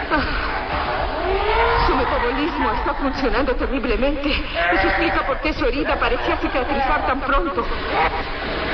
Su metabolismo está funcionando terriblemente. Eso explica por qué su herida parecía cicatrizar tan pronto.